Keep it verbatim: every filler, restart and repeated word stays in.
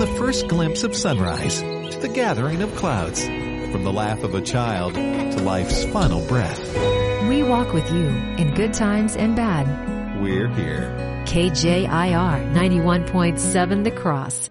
the first glimpse of sunrise to the gathering of clouds, from the laugh of a child to life's final breath. We walk with you in good times and bad. We're here. K J I R ninety-one point seven The Cross.